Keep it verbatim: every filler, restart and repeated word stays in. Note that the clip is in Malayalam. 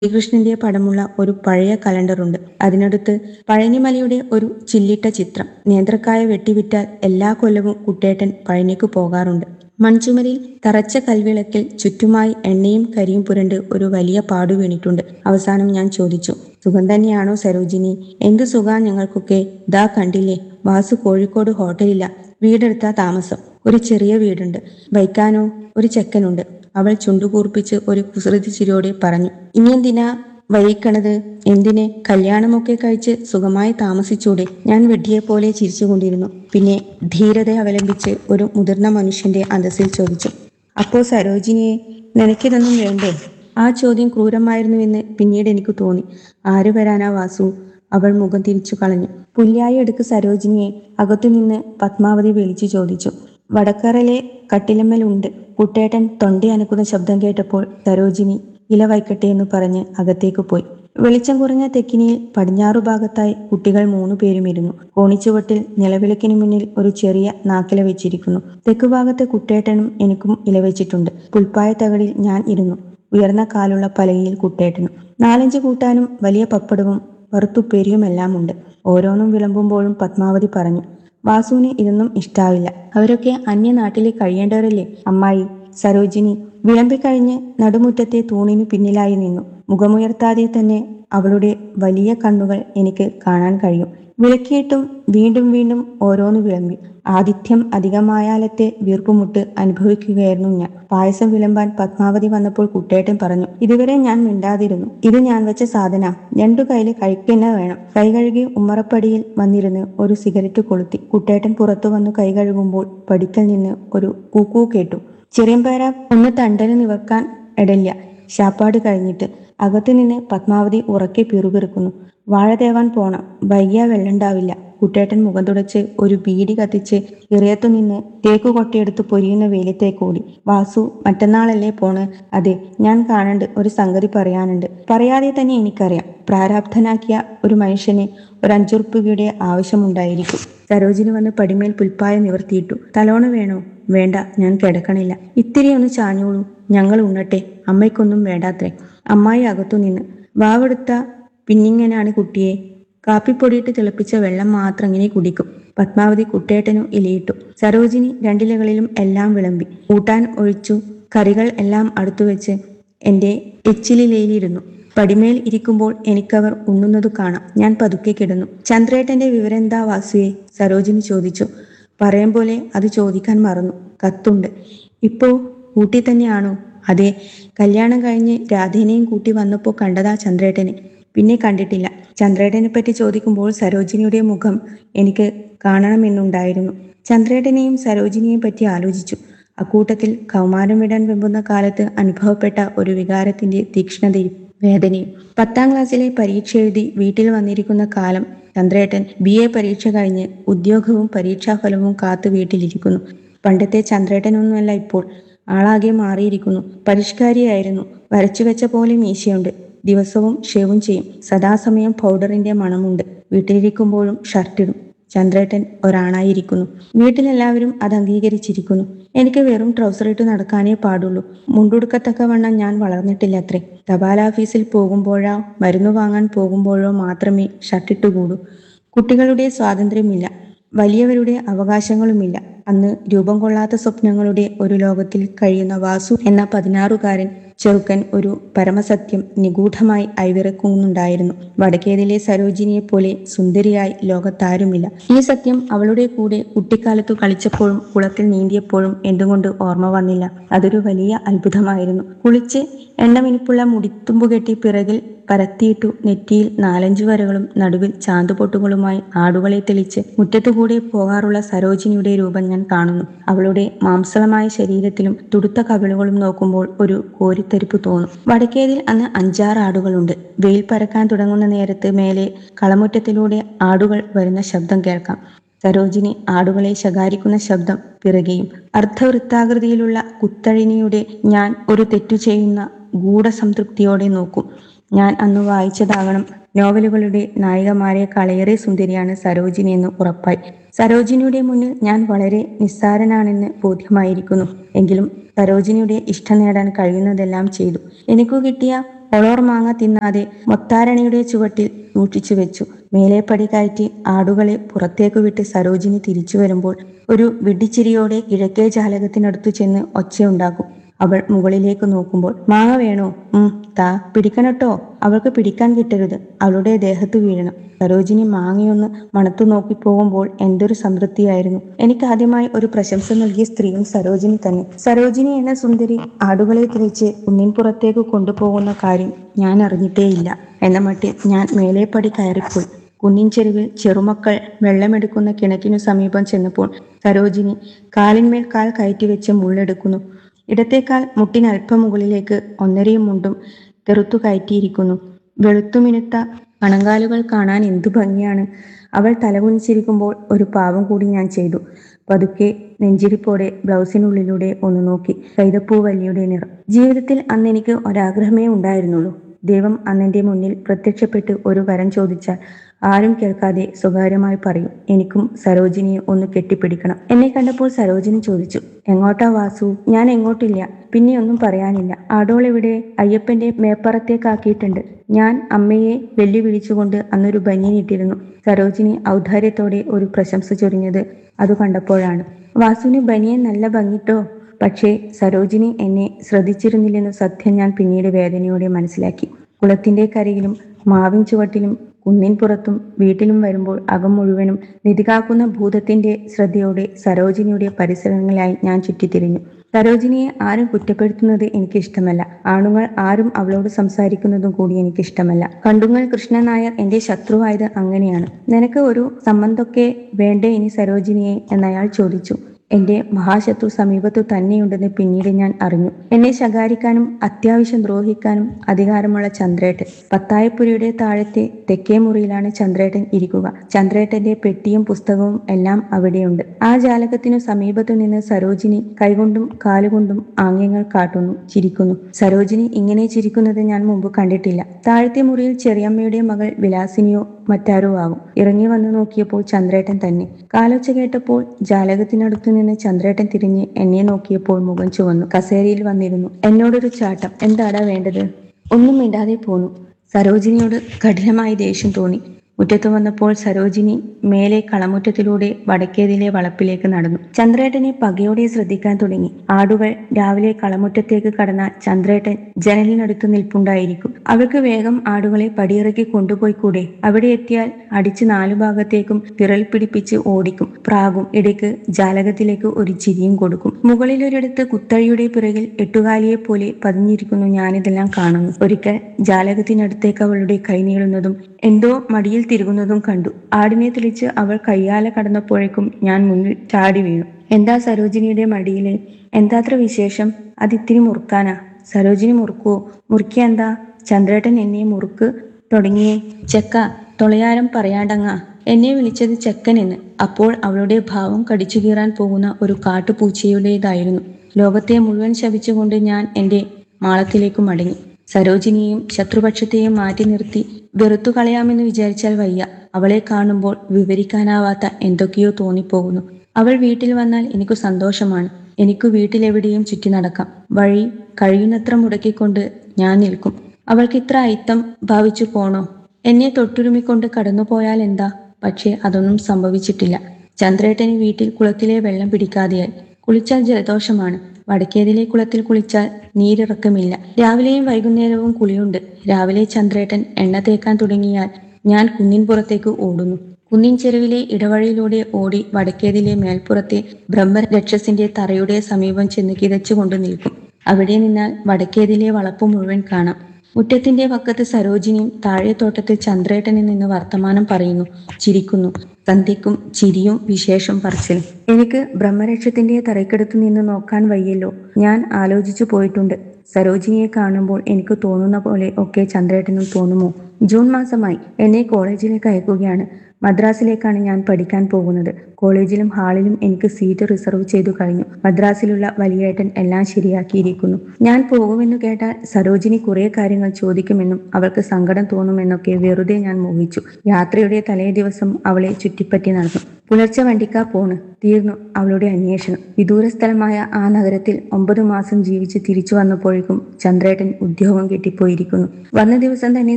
ശ്രീകൃഷ്ണന്റെ പടമുള്ള ഒരു പഴയ കലണ്ടറുണ്ട്. അതിനടുത്ത് പഴനിമലയുടെ ഒരു ചില്ലിട്ട ചിത്രം. നേന്ത്രക്കായ വെട്ടിവിറ്റാൽ എല്ലാ കൊല്ലവും കുട്ടേട്ടൻ പഴനിക്ക് പോകാറുണ്ട്. മൺചുമരിൽ തറച്ച കൽവിളക്കിൽ ചുറ്റുമായി എണ്ണയും കരിയും പുരണ്ട് ഒരു വലിയ പാടു വീണിട്ടുണ്ട്. അവസാനം ഞാൻ ചോദിച്ചു, സുഖം തന്നെയാണോ സരോജിനി? എന്തു സുഖാ ഞങ്ങൾക്കൊക്കെ. ദാ കണ്ടില്ലേ, വാസു കോഴിക്കോട് ഹോട്ടലില്ല, വീടെടുത്താ താമസം. ഒരു ചെറിയ വീടുണ്ട്. വയ്ക്കാനോ ഒരു ചെക്കനുണ്ട്. അവൾ ചുണ്ടുകൂർപ്പിച്ച് ഒരു കുസൃതി ചിരിയോടെ പറഞ്ഞു. ഇനിയെന്തിനാ വൈകിക്കണത്? എന്തിന്? കല്യാണമൊക്കെ കഴിച്ച് സുഖമായി താമസിച്ചൂടെ? ഞാൻ വെഡ്ഡിയെപ്പോലെ ചിരിച്ചുകൊണ്ടിരുന്നു. പിന്നെ ധീരത അവലംബിച്ച് ഒരു മുതിർന്ന മനുഷ്യന്റെ അന്തസ്സിൽ ചോദിച്ചു, അപ്പോ സരോജിനിയെ നിനക്കിതൊന്നും വേണ്ടേ? ആ ചോദ്യം ക്രൂരമായിരുന്നുവെന്ന് പിന്നീട് എനിക്ക് തോന്നി. ആര് വരാനാ വാസു? അവൾ മുഖം തിരിച്ചു കളഞ്ഞു. പുല്യായി എടുക്ക് സരോജിനിയെ, അകത്തുനിന്ന് പത്മാവതി വിളിച്ചു ചോദിച്ചു. വടക്കറയിലെ കട്ടിലമ്മലുണ്ട്. കുട്ടേട്ടൻ തൊണ്ടയനക്കുന്ന ശബ്ദം കേട്ടപ്പോൾ സരോജിനി ഇല വയ്ക്കട്ടെ എന്ന് പറഞ്ഞ് അകത്തേക്ക് പോയി. വെളിച്ചം കുറഞ്ഞ തെക്കിനിയിൽ പടിഞ്ഞാറു ഭാഗത്തായി കുട്ടികൾ മൂന്നു പേരും ഇരുന്നു. കോണിച്ചുവട്ടിൽ നിലവിളക്കിന് മുന്നിൽ ഒരു ചെറിയ നാക്കില വെച്ചിരിക്കുന്നു. തെക്കുഭാഗത്ത് കുട്ടേട്ടനും എനിക്കും ഇല വെച്ചിട്ടുണ്ട്. പുൽപ്പായ തകടിൽ ഞാൻ ഇരുന്നു. ഉയർന്ന കാലുള്ള പലകയിൽ കുട്ടേട്ടനും. നാലഞ്ച് കൂട്ടാനും വലിയ പപ്പടവും വറുത്തുപ്പേരിയുമെല്ലാം ഉണ്ട്. ഓരോന്നും വിളമ്പുമ്പോഴും പത്മാവതി പറഞ്ഞു, വാസുവിന് ഇതൊന്നും ഇഷ്ടാവില്ല. അവരൊക്കെ അന്യനാട്ടിൽ കഴിയേണ്ടവരല്ലേ അമ്മായി. സരോജിനി വിളമ്പിക്കഴിഞ്ഞ് നടുമുറ്റത്തെ തൂണിനു പിന്നിലായി നിന്നു. മുഖമുയർത്താതെ തന്നെ അവളുടെ വലിയ കണ്ണുകൾ എനിക്ക് കാണാൻ കഴിയും. വിളക്കിയിട്ടും വീണ്ടും വീണ്ടും ഓരോന്ന് വിളമ്പി. ആതിഥ്യം അധികമായാലത്തെ വീർപ്പുമുട്ട് അനുഭവിക്കുകയായിരുന്നു ഞാൻ. പായസം വിളമ്പാൻ പത്മാവതി വന്നപ്പോൾ കുട്ടേട്ടൻ പറഞ്ഞു, ഇതുവരെ ഞാൻ മിണ്ടാതിരുന്നു. ഇത് ഞാൻ വെച്ച സാധന, രണ്ടു കൈയില് കഴിക്കന്നെ വേണം. കൈ കഴുകി ഉമ്മറപ്പടിയിൽ വന്നിരുന്ന് ഒരു സിഗരറ്റ് കൊളുത്തി. കുട്ടേട്ടൻ പുറത്തു വന്നു കൈ കഴുകുമ്പോൾ പടിക്കൽ നിന്ന് ഒരു കൂക്കൂ കേട്ടു. ചെറിയമ്പേര ഒന്ന് തണ്ടല് നിവർക്കാൻ ഇടല്ല. ശാപ്പാട് കഴിഞ്ഞിട്ട് അകത്തു നിന്ന് പത്മാവതി ഉറക്കെ പിറുപിറുക്കുന്നു. വാഴ തേവാൻ പോണം, വൈകിയാ വെള്ളണ്ടാവില്ല. കുട്ടേട്ടൻ മുഖം തുടച്ച് ഒരു ബീഡി കത്തിച്ച് ഇറയത്തു നിന്ന് തേക്കു കൊട്ടയെടുത്ത് പൊരിയുന്ന വെയിലത്തേക്കോടി. വാസു മറ്റന്നാളല്ലേ പോണ്? അതെ, ഞാൻ കാണണ്ട്. ഒരു സംഗതി പറയാനുണ്ട്. പറയാതെ തന്നെ എനിക്കറിയാം, പ്രാരാബ്ധനാക്കിയ ഒരു മനുഷ്യന് ഒരു അഞ്ചുറുപ്പികയുടെ ആവശ്യമുണ്ടായിരിക്കും. സരോജിനി വന്ന് പടിമേൽ പുൽപ്പായ നിവർത്തിയിട്ടു. തലോണ വേണോ? വേണ്ട, ഞാൻ കിടക്കണില്ല. ഇത്തിരി ഒന്ന് ചാഞ്ഞോളൂ, ഞങ്ങൾ ഉണ്ണട്ടെ. അമ്മയ്ക്കൊന്നും വേണ്ടാത്രേ. അമ്മായി അകത്തു നിന്ന്, വാവെടുത്ത പിന്നിങ്ങനാണ് കുട്ടിയെ. കാപ്പിപ്പൊടിയിട്ട് തിളപ്പിച്ച വെള്ളം മാത്രം ഇങ്ങനെ കുടിക്കും. പത്മാവതി കുട്ടേട്ടനും ഇലയിട്ടു. സരോജിനി രണ്ടിലകളിലും എല്ലാം വിളമ്പി. കൂട്ടാൻ ഒഴിച്ചു. കറികൾ എല്ലാം അടുത്തുവെച്ച് എന്റെ എച്ചിലിലയിലിരുന്നു. പടിമേൽ ഇരിക്കുമ്പോൾ എനിക്കവർ ഉണ്ണുന്നതു കാണാം. ഞാൻ പതുക്കെ കിടന്നു. ചന്ദ്രേട്ടന്റെ വിവരെന്താ വാസുവേ? സരോജിനി ചോദിച്ചു. പറയും പോലെ അത് ചോദിക്കാൻ മറന്നു. കത്തുണ്ട്. ഇപ്പോ ഊട്ടി തന്നെയാണോ? അതെ, കല്യാണം കഴിഞ്ഞ് രാധേനെയും കൂട്ടി വന്നപ്പോ കണ്ടതാ ചന്ദ്രേട്ടനെ. പിന്നെ കണ്ടിട്ടില്ല. ചന്ദ്രേട്ടനെ പറ്റി ചോദിക്കുമ്പോൾ സരോജിനിയുടെ മുഖം എനിക്ക് കാണണമെന്നുണ്ടായിരുന്നു. ചന്ദ്രേട്ടനെയും സരോജിനിയെയും പറ്റി ആലോചിച്ചു. അക്കൂട്ടത്തിൽ കൗമാരം വിടാൻ വെമ്പുന്ന കാലത്ത് അനുഭവപ്പെട്ട ഒരു വികാരത്തിന്റെ തീക്ഷ്ണതയും വേദനയും. പത്താം ക്ലാസ്സിലെ പരീക്ഷ എഴുതി വീട്ടിൽ വന്നിരിക്കുന്ന കാലം ചന്ദ്രേട്ടൻ ബി എ പരീക്ഷ കഴിഞ്ഞ് ഉദ്യോഗവും പരീക്ഷാഫലവും കാത്തു വീട്ടിലിരിക്കുന്നു. പണ്ടത്തെ ചന്ദ്രേട്ടനൊന്നുമല്ല ഇപ്പോൾ. ആളാകെ മാറിയിരിക്കുന്നു. പരിഷ്കാരിയായിരുന്നു. വരച്ചുവെച്ച പോലെ മീശയുണ്ട്. ദിവസവും ഷേവും ചെയ്യും. സദാസമയം പൗഡറിന്റെ മണമുണ്ട്. വീട്ടിലിരിക്കുമ്പോഴും ഷർട്ടിടും. ചന്ദ്രേട്ടൻ ഒരാണായിരിക്കുന്നു. വീട്ടിലെല്ലാവരും അത് അംഗീകരിച്ചിരിക്കുന്നു. എനിക്ക് വെറും ട്രൗസർ ഇട്ട് നടക്കാനേ പാടുള്ളൂ. മുണ്ടുടുക്കത്തക്കവണ്ണം ഞാൻ വളർന്നിട്ടില്ലത്രേ. തപാലാഫീസിൽ പോകുമ്പോഴോ മരുന്ന് വാങ്ങാൻ പോകുമ്പോഴോ മാത്രമേ ഷർട്ടിട്ടുകൂടൂ. കുട്ടികളുടെ സ്വാതന്ത്ര്യമില്ല. വലിയവരുടെ അവകാശങ്ങളുമില്ല. അന്ന് രൂപം കൊള്ളാത്ത സ്വപ്നങ്ങളുടെ ഒരു ലോകത്തിൽ കഴിയുന്ന വാസു എന്ന പതിനാറുകാരൻ ചെറുക്കൻ ഒരു പരമസത്യം നിഗൂഢമായി അയവിറക്കുന്നുണ്ടായിരുന്നു. വടക്കേതിലെ സരോജിനിയെ പോലെ സുന്ദരിയായി ലോകത്താരുമില്ല. ഈ സത്യം അവളുടെ കൂടെ കുട്ടിക്കാലത്തു കളിച്ചപ്പോഴും കുളത്തിൽ നീന്തിയപ്പോഴും എന്തുകൊണ്ട് ഓർമ്മ വന്നില്ല? അതൊരു വലിയ അത്ഭുതമായിരുന്നു. കുളിച്ച് എണ്ണമിനുപ്പുള്ള മുടിത്തുമ്പുകെട്ടി പിറകിൽ പരത്തിയിട്ടു നെറ്റിയിൽ നാലഞ്ചു വരകളും നടുവിൽ ചാന്തുപൊട്ടുകളുമായി ആടുകളെ തെളിച്ച് മുറ്റത്തുകൂടെ പോകാറുള്ള സരോജിനിയുടെ രൂപം ഞാൻ കാണുന്നു. അവളുടെ മാംസളമായ ശരീരത്തിലും തുടുത്ത കവിളുകളും നോക്കുമ്പോൾ ഒരു കോരിത്തരിപ്പ് തോന്നും. വടക്കേതിൽ അന്ന് അഞ്ചാറ് ആടുകളുണ്ട്. വെയിൽ പരക്കാൻ തുടങ്ങുന്ന നേരത്ത് മേലെ കളമുറ്റത്തിലൂടെ ആടുകൾ വരുന്ന ശബ്ദം കേൾക്കാം. സരോജിനി ആടുകളെ ശകാരിക്കുന്ന ശബ്ദം പിറകെയും. അർദ്ധവൃത്താകൃതിയിലുള്ള കുത്തഴിനിയുടെ ഞാൻ ഒരു തെറ്റു ചെയ്യുന്ന ഗൂഢസംതൃപ്തിയോടെ നോക്കും. ഞാൻ അന്ന് വായിച്ചതാകണം നോവലുകളുടെ നായികമാരെക്കാളേറെ സുന്ദരിയാണ് സരോജിനി എന്ന് ഉറപ്പായി. സരോജിനിയുടെ മുന്നിൽ ഞാൻ വളരെ നിസ്സാരനാണെന്ന് ബോധ്യമായിരിക്കുന്നു. എങ്കിലും സരോജിനിയുടെ ഇഷ്ടം നേടാൻ കഴിയുന്നതെല്ലാം ചെയ്തു. എനിക്കു കിട്ടിയ ഒളോർ മാങ്ങ തിന്നാതെ മൊത്താരണിയുടെ ചുവട്ടിൽ സൂക്ഷിച്ചു വെച്ചു. മേലെ പടി കയറ്റി ആടുകളെ പുറത്തേക്ക് വിട്ട് സരോജിനി തിരിച്ചു വരുമ്പോൾ ഒരു വിഡ്ഢിച്ചിരിയോടെ കിഴക്കേ ജാലകത്തിനടുത്തു ചെന്ന് ഒച്ചയുണ്ടാക്കും. അവൾ മുകളിലേക്ക് നോക്കുമ്പോൾ മാങ്ങ വേണോ? ഉം താ, പിടിക്കണട്ടോ. അവൾക്ക് പിടിക്കാൻ കിട്ടരുത്, അവളുടെ ദേഹത്ത് വീഴണം. സരോജിനി മാങ്ങയൊന്ന് മണത്തു നോക്കി പോകുമ്പോൾ എന്തൊരു സംതൃപ്തിയായിരുന്നു. എനിക്ക് ആദ്യമായി ഒരു പ്രശംസ നൽകിയ സ്ത്രീയും സരോജിനി തന്നെ. സരോജിനി എന്ന സുന്ദരി ആടുകളെ തിരിച്ച് കുന്നിൻ പുറത്തേക്ക് കൊണ്ടുപോകുന്ന കാര്യം ഞാൻ അറിഞ്ഞിട്ടേയില്ല എന്ന മട്ടിൽ ഞാൻ മേലേപ്പടി കയറിപ്പോയി. കുന്നിൻ ചെരുവിൽ ചെറുമക്കൾ വെള്ളമെടുക്കുന്ന കിണറ്റിനു സമീപം ചെന്നപ്പോൾ സരോജിനി കാലിന്മേൽ കാൽ കയറ്റിവെച്ച് മുള്ളെടുക്കുന്നു. ഇടത്തേക്കാൽ മുട്ടിനൽപ്പം മുകളിലേക്ക് ഒന്നരയും മുണ്ടും തെറുത്തു കയറ്റിയിരിക്കുന്നു. വെളുത്തുമിനുത്ത കണങ്കാലുകൾ കാണാൻ എന്തു ഭംഗിയാണ്. അവൾ തലകുനിച്ചിരിക്കുമ്പോൾ ഒരു പാവം കൂടി ഞാൻ ചെയ്തു. പതുക്കെ നെഞ്ചിരിപ്പോടെ ബ്ലൗസിനുള്ളിലൂടെ ഒന്ന് നോക്കി. കൈതപ്പൂവല്ലിയുടെ നിറം. ജീവിതത്തിൽ അന്ന് എനിക്ക് ഒരാഗ്രഹമേ ഉണ്ടായിരുന്നുള്ളൂ. ദൈവം അന്നെന്റെ മുന്നിൽ പ്രത്യക്ഷപ്പെട്ട് ഒരു വരം ചോദിച്ചാൽ ആരും കേൾക്കാതെ സ്വകാര്യമായി പറയും, എനിക്കും സരോജിനിയെ ഒന്ന് കെട്ടിപ്പിടിക്കണം. എന്നെ കണ്ടപ്പോൾ സരോജിനി ചോദിച്ചു, എങ്ങോട്ടാ വാസു? ഞാൻ എങ്ങോട്ടില്ല. പിന്നെ ഒന്നും പറയാനില്ല. ആടോളെവിടെ? അയ്യപ്പന്റെ മേപ്പറത്തേക്കാക്കിയിട്ടുണ്ട്. ഞാൻ അമ്മയെ വെല്ലുവിളിച്ചുകൊണ്ട് അന്നൊരു ബനിയനിട്ടിരുന്നു. സരോജിനി ഔദാര്യത്തോടെ ഒരു പ്രശംസ ചൊരിഞ്ഞത് അത് കണ്ടപ്പോഴാണ്. വാസുവിന് ബനിയൻ നല്ല ഭംഗിട്ടോ. പക്ഷേ സരോജിനി എന്നെ ശ്രദ്ധിച്ചിരുന്നില്ലെന്ന സത്യം ഞാൻ പിന്നീട് വേദനയോടെ മനസ്സിലാക്കി. കുളത്തിന്റെ കരയിലും മാവിൻ ചുവട്ടിലും കുന്നിൻ പുറത്തും വീട്ടിലും വരുമ്പോൾ അകം മുഴുവനും നിധികാക്കുന്ന ഭൂതത്തിന്റെ ശ്രദ്ധയോടെ സരോജിനിയുടെ പരിസരങ്ങളിലായി ഞാൻ ചുറ്റിത്തിരിഞ്ഞു. സരോജിനിയെ ആരും കുറ്റപ്പെടുത്തുന്നത് എനിക്കിഷ്ടമല്ല. ആണുങ്ങൾ ആരും അവളോട് സംസാരിക്കുന്നതും കൂടി എനിക്കിഷ്ടമല്ല. കണ്ടുങ്ങൽ കൃഷ്ണൻ നായർ എന്റെ ശത്രുവായത് അങ്ങനെയാണ്. നിനക്ക് ഒരു സംബന്ധമൊക്കെ വേണ്ടേ ഇനി സരോജിനിയെ എന്നയാൾ ചോദിച്ചു. എന്റെ മഹാശത്രു സമീപത്തു തന്നെയുണ്ടെന്ന് പിന്നീട് ഞാൻ അറിഞ്ഞു. എന്നെ ശകാരിക്കാനും അത്യാവശ്യം ദ്രോഹിക്കാനും അധികാരമുള്ള ചന്ദ്രേട്ടൻ. പത്തായപ്പുരയുടെ താഴത്തെ തെക്കേ മുറിയിലാണ് ചന്ദ്രേട്ടൻ ഇരിക്കുക. ചന്ദ്രേട്ടന്റെ പെട്ടിയും പുസ്തകവും എല്ലാം അവിടെയുണ്ട്. ആ ജാലകത്തിനു സമീപത്തു നിന്ന് സരോജിനി കൈകൊണ്ടും കാലുകൊണ്ടും ആംഗ്യങ്ങൾ കാട്ടുന്നു, ചിരിക്കുന്നു. സരോജിനി ഇങ്ങനെ ചിരിക്കുന്നത് ഞാൻ മുമ്പ് കണ്ടിട്ടില്ല. താഴത്തെ മുറിയിൽ ചെറിയമ്മയുടെ മകൾ വിലാസിനിയോ മറ്റാരോ ആകും. ഇറങ്ങി വന്നു നോക്കിയപ്പോൾ ചന്ദ്രേട്ടൻ തന്നെ. കാലൊച്ച കേട്ടപ്പോൾ ജാലകത്തിനടുത്തു നിന്ന് ചന്ദ്രേട്ടൻ തിരിഞ്ഞ് എന്നെ നോക്കിയപ്പോൾ മുഖം ചുവന്നു. കസേരയിൽ വന്നിരുന്നു. എന്നോടൊരു ചാട്ടം. എന്താടാ വേണ്ടത്? ഒന്നും മിണ്ടാതെ പോന്നു. സരോജിനിയോട് കഠിനമായി ദേഷ്യം തോന്നി. മുറ്റത്ത് വന്നപ്പോൾ സരോജിനി മേലെ കളമുറ്റത്തിലൂടെ വടക്കേതിലെ വളപ്പിലേക്ക് നടന്നു. ചന്ദ്രേട്ടനെ പകയോടെ ശ്രദ്ധിക്കാൻ തുടങ്ങി. ആടുകൾ രാവിലെ കളമുറ്റത്തേക്ക് കടന്നാൽ ചന്ദ്രേട്ടൻ ജനലിനടുത്ത് നിൽപ്പുണ്ടായിരിക്കും. അവൾക്ക് വേഗം ആടുകളെ പടിയിറക്കി കൊണ്ടുപോയി കൂടെ? അവിടെ എത്തിയാൽ അടിച്ച് നാലു ഭാഗത്തേക്കും വിറൽ പിടിപ്പിച്ച് ഓടിക്കും, പ്രാകും. ഇടയ്ക്ക് ജാലകത്തിലേക്ക് ഒരു ചിരിയും കൊടുക്കും. മുകളിലൊരിടത്ത് കുത്തഴിയുടെ പിറകിൽ എട്ടുകാലിയെ പോലെ പതിഞ്ഞിരിക്കുന്നു. ഞാനിതെല്ലാം കാണുന്നു. ഒരിക്കൽ ജാലകത്തിനടുത്തേക്ക് അവളുടെ കൈ നീളുന്നതും എന്തോ മടിയിൽ തിരുകുന്നതും കണ്ടു. ആടിനെ തെളിച്ച് അവൾ കയ്യാല കടന്നപ്പോഴേക്കും ഞാൻ മുന്നിൽ ചാടി വീണു. എന്താ സരോജിനിയുടെ മടിയില്? എന്താത്ര വിശേഷം? അതിത്തിരി മുറുക്കാനാ. സരോജിനി മുറുക്കുവോ? മുറുക്കിയ എന്താ? ചന്ദ്രേട്ടൻ എന്നെ മുറുക്ക് തുടങ്ങിയേ. ചെക്ക, തൊളയാരം പറയാണ്ടങ്ങ. എന്നെ വിളിച്ചത് ചെക്കനെന്ന്. അപ്പോൾ അവളുടെ ഭാവം കടിച്ചു കീറാൻ പോകുന്ന ഒരു കാട്ടുപൂച്ചയുടേതായിരുന്നു. ലോകത്തെ മുഴുവൻ ശപിച്ചുകൊണ്ട് ഞാൻ എൻ്റെ മാളത്തിലേക്ക് മടങ്ങി. സരോജിനിയെയും ശത്രുപക്ഷത്തെയും മാറ്റി നിർത്തി വെറുത്തു കളയാമെന്ന് വിചാരിച്ചാൽ വയ്യ. അവളെ കാണുമ്പോൾ വിവരിക്കാനാവാത്ത എന്തൊക്കെയോ തോന്നിപ്പോകുന്നു. അവൾ വീട്ടിൽ വന്നാൽ എനിക്ക് സന്തോഷമാണ്. എനിക്ക് വീട്ടിലെവിടെയും ചുറ്റി നടക്കാം. വഴി കഴിയുന്നത്ര മുടക്കിക്കൊണ്ട് ഞാൻ നിൽക്കും. അവൾക്ക് ഇത്ര അയിത്തം ഭാവിച്ചു പോണോ? എന്നെ തൊട്ടുരുമിക്കൊണ്ട് കടന്നുപോയാൽ എന്താ? പക്ഷേ അതൊന്നും സംഭവിച്ചിട്ടില്ല. ചന്ദ്രേട്ടന് വീട്ടിൽ കുളത്തിലെ വെള്ളം പിടിക്കാതെയായി. കുളിച്ചാൽ ജലദോഷമാണ്. വടക്കേതിലെ കുളത്തിൽ കുളിച്ചാൽ നീരിറക്കമില്ല. രാവിലെയും വൈകുന്നേരവും കുളിയുണ്ട്. രാവിലെ ചന്ദ്രേട്ടൻ എണ്ണ തേക്കാൻ തുടങ്ങിയാൽ ഞാൻ കുന്നിൻ പുറത്തേക്ക് ഓടുന്നു. കുന്നിൻ ചെരുവിലെ ഇടവഴിയിലൂടെ ഓടി വടക്കേതിലെ മേൽപ്പുറത്തെ ബ്രഹ്മരക്ഷസിന്റെ തറയുടെ സമീപം ചെന്ന് കിതച്ചുകൊണ്ട് നിൽക്കും. അവിടെ നിന്നാൽ വടക്കേതിലെ വളപ്പ് മുഴുവൻ കാണാം. മുറ്റത്തിന്റെ വക്കത്ത് സരോജിനിയും താഴെ തോട്ടത്തിൽ ചന്ദ്രേട്ടനിൽ നിന്ന് വർത്തമാനം പറയുന്നു, ചിരിക്കുന്നു. സന്ധ്യക്കും ചിരിയും വിശേഷം പറച്ചിലും. എനിക്ക് ബ്രഹ്മരക്ഷത്തിന്റെ തറയ്ക്കടുത്ത് നിന്ന് നോക്കാൻ വയ്യല്ലോ. ഞാൻ ആലോചിച്ചു പോയിട്ടുണ്ട്. സരോജിനിയെ കാണുമ്പോൾ എനിക്ക് തോന്നുന്ന പോലെ ഒക്കെ ചന്ദ്രേട്ടനും തോന്നുമോ? ജൂൺ മാസമായി. എന്നെ കോളേജിലേക്ക് അയക്കുകയാണ്. മദ്രാസിലേക്കാണ് ഞാൻ പഠിക്കാൻ പോകുന്നത്. കോളേജിലും ഹാളിലും എനിക്ക് സീറ്റ് റിസർവ് ചെയ്തു കഴിഞ്ഞു. മദ്രാസിലുള്ള വലിയേട്ടൻ എല്ലാം ശരിയാക്കിയിരിക്കുന്നു. ഞാൻ പോകുമെന്നു കേട്ടാൽ സരോജിനി കുറെ കാര്യങ്ങൾ ചോദിക്കുമെന്നും അവൾക്ക് സങ്കടം തോന്നുമെന്നൊക്കെ വെറുതെ ഞാൻ മോഹിച്ചു. യാത്രയുടെ തലേ ദിവസം അവളെ ചുറ്റിപ്പറ്റി നടന്നു. പുലർച്ചെ വണ്ടിക്കാ പോണ്. തീർന്നു അവളുടെ അന്വേഷണം. വിദൂര സ്ഥലമായ ആ നഗരത്തിൽ ഒമ്പതു മാസം ജീവിച്ച് തിരിച്ചു വന്നപ്പോഴേക്കും ചന്ദ്രേട്ടൻ ഉദ്യോഗം കിട്ടിപ്പോയിരിക്കുന്നു. വന്ന ദിവസം തന്നെ